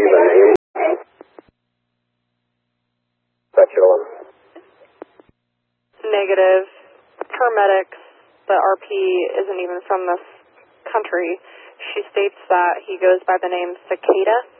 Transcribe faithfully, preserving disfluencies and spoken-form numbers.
leave a name? Petulant. Negative. Paramedics, the R P isn't even from this country. She states that he goes by the name Cicada.